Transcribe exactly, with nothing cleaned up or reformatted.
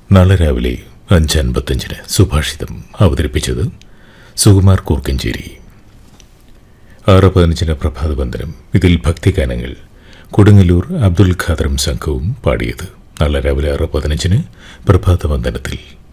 നാളെ രാവിലെ അഞ്ച് അൻപത്തഞ്ചിന് സുഭാഷിതം അവതരിപ്പിച്ചത് സുകുമാർ കൂർക്കഞ്ചേരി. ആറ് പതിനഞ്ചിന് പ്രഭാതവന്ദനം. ഇതിൽ ഭക്തിഗാനങ്ങൾ കൊടുങ്ങല്ലൂർ അബ്ദുൽ ഖാദറും സംഘവും പാടിയത്. നാളെ രാവിലെ ആറ് പതിനഞ്ചിന് പ്രഭാതവന്ദനത്തിൽ